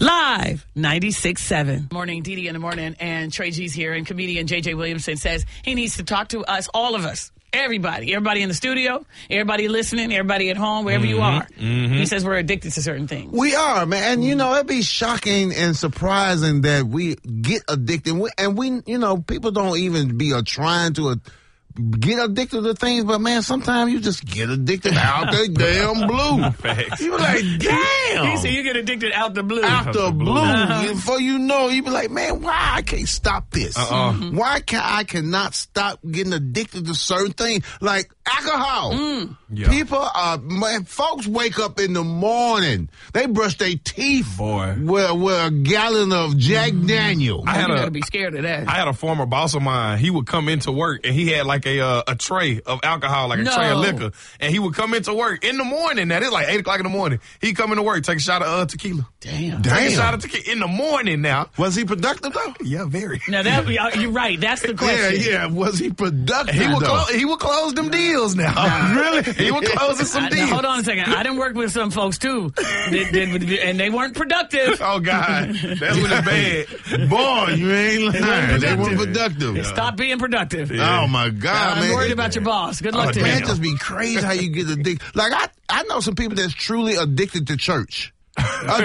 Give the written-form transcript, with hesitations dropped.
Live 96.7. Morning, Dee Dee in the morning, and Trey G's here, and comedian J.J. Williamson says he needs to talk to us, all of us, everybody in the studio, everybody listening, everybody at home, wherever you are. He says we're addicted to certain things. We are, man. And, it'd be shocking and surprising that we get addicted. And we people don't even be trying to get addicted to things, but man, sometimes you just get addicted out the damn blue. You be like, damn. He said you get addicted out the blue. Out the blue. Before you know, you be like, man, why I can't stop this? Why I cannot stop getting addicted to certain things like alcohol? People folks wake up in the morning, they brush their teeth with a gallon of Jack Daniel. You gotta be scared of that. I had a former boss of mine. He would come into work and he had like a tray of alcohol, like a tray of liquor, and he would come into work in the morning. Now it's like 8 o'clock in the morning. He'd come into work, take a shot of tequila. Damn. Take a shot of tequila in the morning. Now, was he productive though? Yeah, very. Now you're right. That's the question. Yeah. Was he productive? He would close them deals now. Really? He would close some deals. Now, hold on a second. I done worked with some folks too, and they weren't productive. Oh God, that's when it's bad. Boy, you ain't lying. They weren't productive. Yeah. Stop being productive. Yeah. Oh my God, man. I'm worried about your boss. Good luck to him. Man, it just be crazy how you get addicted. Like I know some people that's truly addicted to church.